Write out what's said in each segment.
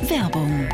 Werbung.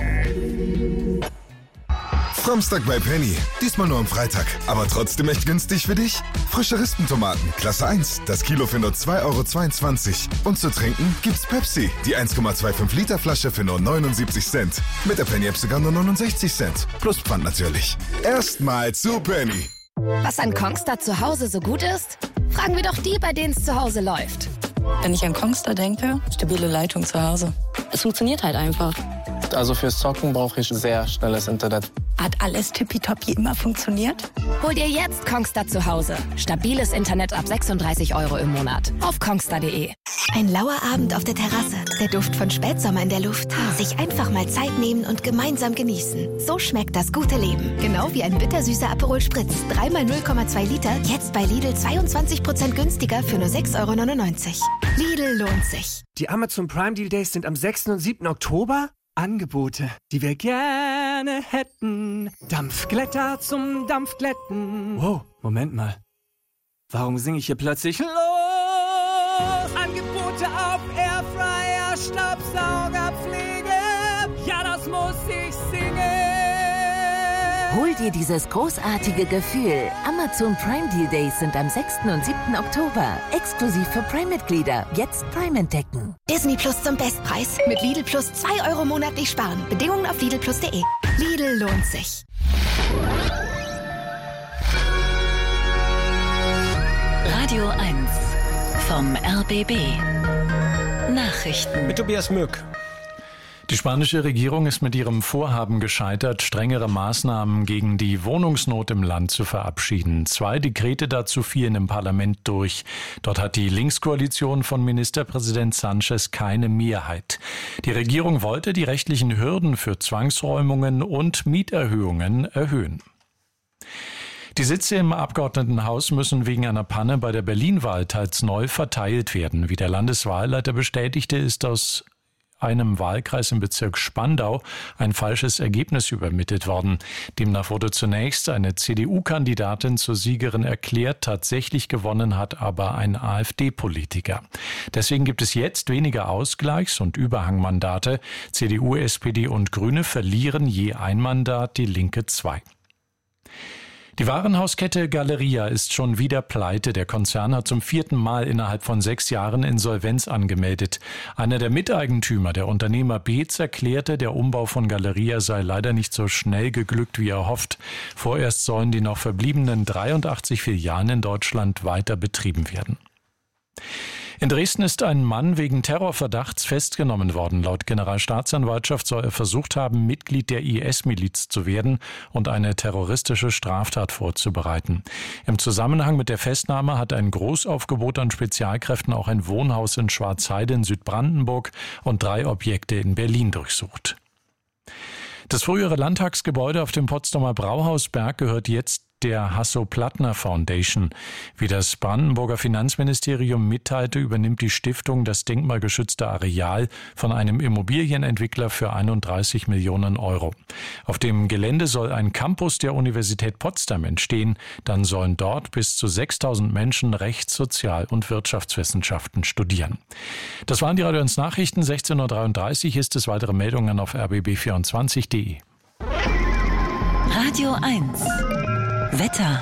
Framstag bei Penny. Diesmal nur am Freitag. Aber trotzdem echt günstig für dich? Frische Rispentomaten, Klasse 1. Das Kilo für nur 2,22 €. Und zu trinken gibt's Pepsi. Die 1,25 Liter Flasche für nur 79 Cent. Mit der Penny-App sogar nur 69 Cent. Plus Pfand natürlich. Erstmal zu Penny. Was an Kongstar zu Hause so gut ist? Fragen wir doch die, bei denen es zu Hause läuft. Wenn ich an Kongstar denke, stabile Leitung zu Hause. Es funktioniert halt einfach. Also fürs Zocken brauche ich sehr schnelles Internet. Hat alles tippitoppi immer funktioniert? Hol dir jetzt Kongstar zu Hause. Stabiles Internet ab 36 € im Monat. Auf kongstar.de. Ein lauer Abend auf der Terrasse. Der Duft von Spätsommer in der Luft. Sich einfach mal Zeit nehmen und gemeinsam genießen. So schmeckt das gute Leben. Genau wie ein bittersüßer Aperol Spritz. 3x 0,2 Liter. Jetzt bei Lidl 22% günstiger für nur 6,99 €. Lidl lohnt sich. Die Amazon Prime Deal Days sind am 6. und 7. Oktober. Angebote, die wir gerne hätten. Dampfglätter zum Dampfglätten. Wow, Moment mal. Warum singe ich hier plötzlich los? Angebote auf Airfryer, Staubsaugerpflege. Ja, das muss ich singen. Hol dir dieses großartige Gefühl. Amazon Prime Deal Days sind am 6. und 7. Oktober. Exklusiv für Prime-Mitglieder. Jetzt Prime entdecken. Disney Plus zum Bestpreis. Mit Lidl Plus 2 € monatlich sparen. Bedingungen auf lidlplus.de. Lidl lohnt sich. Radio 1 vom RBB. Nachrichten. Mit Tobias Mück. Die spanische Regierung ist mit ihrem Vorhaben gescheitert, strengere Maßnahmen gegen die Wohnungsnot im Land zu verabschieden. 2 Dekrete dazu fielen im Parlament durch. Dort hat die Linkskoalition von Ministerpräsident Sánchez keine Mehrheit. Die Regierung wollte die rechtlichen Hürden für Zwangsräumungen und Mieterhöhungen erhöhen. Die Sitze im Abgeordnetenhaus müssen wegen einer Panne bei der Berlin-Wahl teils neu verteilt werden. Wie der Landeswahlleiter bestätigte, ist aus einem Wahlkreis im Bezirk Spandau ein falsches Ergebnis übermittelt worden. Demnach wurde zunächst eine CDU-Kandidatin zur Siegerin erklärt, tatsächlich gewonnen hat aber ein AfD-Politiker. Deswegen gibt es jetzt weniger Ausgleichs- und Überhangmandate. CDU, SPD und Grüne verlieren je ein Mandat, die Linke 2. Die Warenhauskette Galeria ist schon wieder pleite. Der Konzern hat zum 4. Mal innerhalb von 6 Jahren Insolvenz angemeldet. Einer der Miteigentümer, der Unternehmer Beetz, erklärte, der Umbau von Galeria sei leider nicht so schnell geglückt, wie erhofft. Vorerst sollen die noch verbliebenen 83 Filialen in Deutschland weiter betrieben werden. In Dresden ist ein Mann wegen Terrorverdachts festgenommen worden. Laut Generalstaatsanwaltschaft soll er versucht haben, Mitglied der IS-Miliz zu werden und eine terroristische Straftat vorzubereiten. Im Zusammenhang mit der Festnahme hat ein Großaufgebot an Spezialkräften auch ein Wohnhaus in Schwarzheide in Südbrandenburg und 3 Objekte in Berlin durchsucht. Das frühere Landtagsgebäude auf dem Potsdamer Brauhausberg gehört jetzt der Hasso-Plattner Foundation. Wie das Brandenburger Finanzministerium mitteilte, übernimmt die Stiftung das denkmalgeschützte Areal von einem Immobilienentwickler für 31 Millionen €. Auf dem Gelände soll ein Campus der Universität Potsdam entstehen. Dann sollen dort bis zu 6.000 Menschen Rechts-, Sozial- und Wirtschaftswissenschaften studieren. Das waren die Radio 1 Nachrichten. 16:33 Uhr ist es. Weitere Meldungen auf rbb24.de. Radio 1 Wetter.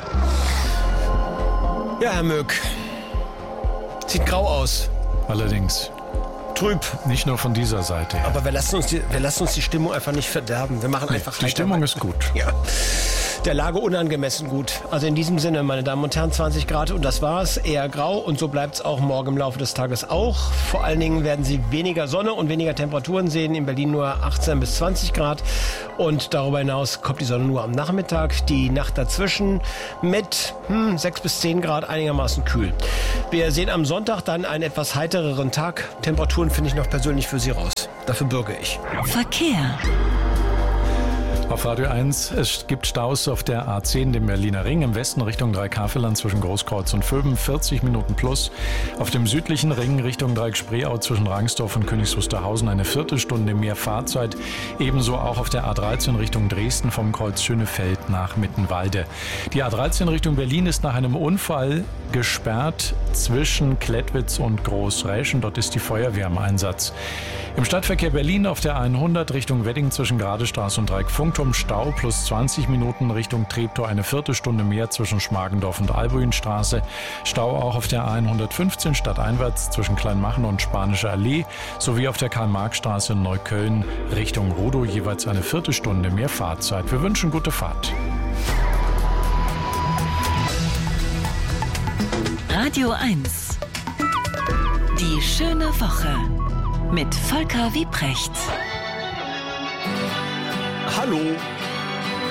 Ja, Herr Mück. Sieht grau aus. Allerdings. Trüb. Nicht nur von dieser Seite. Ja. Aber wir lassen uns die Stimmung einfach nicht verderben. Wir machen einfach die Stimmung ist gut. Ja. Der Lage unangemessen gut. Also in diesem Sinne, meine Damen und Herren, 20 Grad und das war's. Eher grau und so bleibt's auch morgen im Laufe des Tages auch. Vor allen Dingen werden Sie weniger Sonne und weniger Temperaturen sehen. In Berlin nur 18 bis 20 Grad. Und darüber hinaus kommt die Sonne nur am Nachmittag. Die Nacht dazwischen mit 6 bis 10 Grad einigermaßen kühl. Wir sehen am Sonntag dann einen etwas heitereren Tag. Temperaturen finde ich noch persönlich für Sie raus. Dafür bürge ich. Verkehr. Auf Radio 1, es gibt Staus auf der A10, dem Berliner Ring, im Westen Richtung Dreieck-Havelland zwischen Großkreuz und Vöben, 40 Minuten plus. Auf dem südlichen Ring Richtung Dreieck-Spreeau zwischen Rangsdorf und Königs Wusterhausen eine Viertelstunde mehr Fahrzeit. Ebenso auch auf der A13 Richtung Dresden vom Kreuz Schönefeld nach Mittenwalde. Die A13 Richtung Berlin ist nach einem Unfall gesperrt zwischen Klettwitz und Großräschen. Dort ist die Feuerwehr im Einsatz. Im Stadtverkehr Berlin auf der 100 Richtung Wedding zwischen Gradestraße und Dreieck-Funkturm Stau plus 20 Minuten Richtung Treptow eine Viertelstunde mehr zwischen Schmargendorf und Albuinstraße. Stau auch auf der 115 stadteinwärts zwischen Kleinmachen und Spanische Allee sowie auf der Karl-Marx-Straße in Neukölln Richtung Rudow jeweils eine Viertelstunde mehr Fahrzeit. Wir wünschen gute Fahrt. Radio 1. Die schöne Woche mit Volker Wiebrecht. Hallo,